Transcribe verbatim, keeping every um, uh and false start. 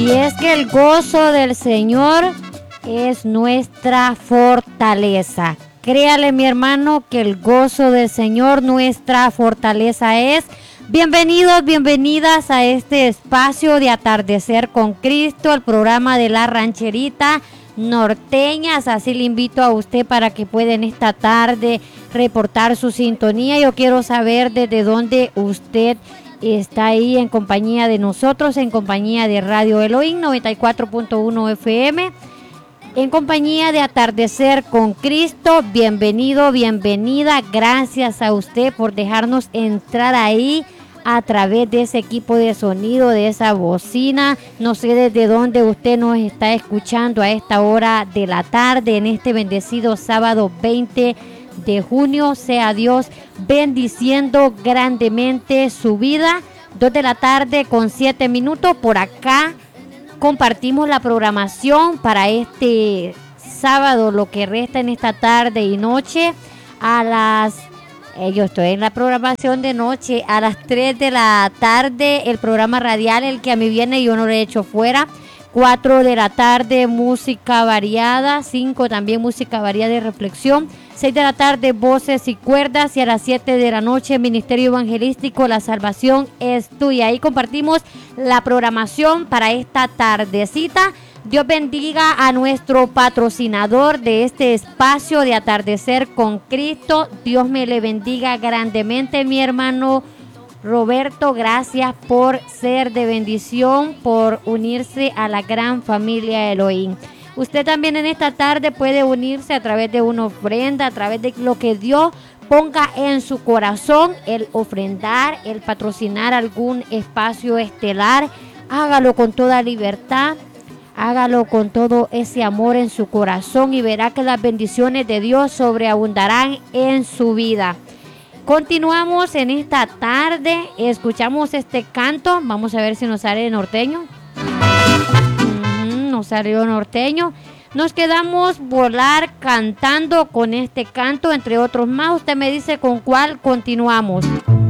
Y es que el gozo del Señor es nuestra fortaleza. Créale, mi hermano, que el gozo del Señor nuestra fortaleza es. Bienvenidos, bienvenidas a este espacio de Atardecer con Cristo, el programa de la rancherita norteñas. Así le invito a usted para que pueda en esta tarde reportar su sintonía. Yo quiero saber desde dónde usted está ahí en compañía de nosotros, en compañía de Radio Elohim noventa y cuatro punto uno F M, en compañía de Atardecer con Cristo. Bienvenido, bienvenida. Gracias a usted por dejarnos entrar ahí a través de ese equipo de sonido, de esa bocina. No sé desde dónde usted nos está escuchando a esta hora de la tarde, en este bendecido sábado veinte de junio. Sea Dios bendiciendo grandemente su vida. Dos de la tarde con siete minutos. Por acá compartimos la programación para este sábado, lo que resta en esta tarde y noche. A las eh, yo estoy en la programación de noche. A las tres de la tarde el programa radial, el que a mí viene, yo no lo he hecho fuera. cuatro de la tarde música variada. cinco también música variada y reflexión. seis de la tarde voces y cuerdas. Y a las siete de la noche Ministerio Evangelístico La Salvación es Tuya. Ahí compartimos la programación para esta tardecita. Dios bendiga a nuestro patrocinador de este espacio de Atardecer con Cristo. Dios me le bendiga grandemente, mi hermano Roberto. Gracias por ser de bendición, por unirse a la gran familia Elohim. Usted también en esta tarde puede unirse a través de una ofrenda, a través de lo que Dios ponga en su corazón, el ofrendar, el patrocinar algún espacio estelar. Hágalo con toda libertad, hágalo con todo ese amor en su corazón y verá que las bendiciones de Dios sobreabundarán en su vida. Continuamos en esta tarde, escuchamos este canto. Vamos a ver si nos sale norteño. Nos salió norteño. Nos quedamos volar cantando con este canto, entre otros más. Usted me dice con cuál continuamos.